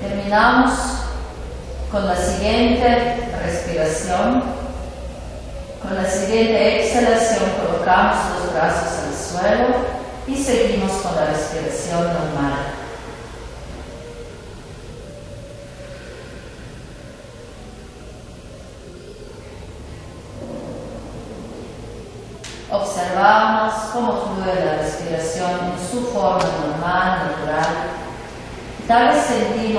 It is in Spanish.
Terminamos con la siguiente respiración. Con la siguiente exhalación colocamos los brazos al suelo y seguimos con la respiración normal. Observamos cómo fluye la respiración en su forma normal, natural. Tal vez sentimos